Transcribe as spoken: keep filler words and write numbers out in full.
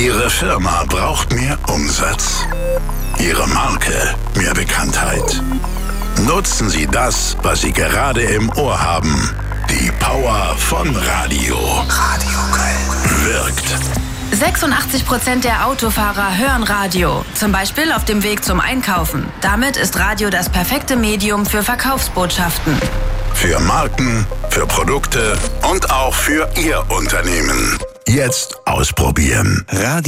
Ihre Firma braucht mehr Umsatz. Ihre Marke mehr Bekanntheit. Nutzen Sie das, was Sie gerade im Ohr haben. Die Power von Radio. Radio Köln. Wirkt. sechsundachtzig Prozent der Autofahrer hören Radio, zum Beispiel auf dem Weg zum Einkaufen. Damit ist Radio das perfekte Medium für Verkaufsbotschaften. Für Marken, für Produkte und auch für Ihr Unternehmen. Jetzt ausprobieren. Radio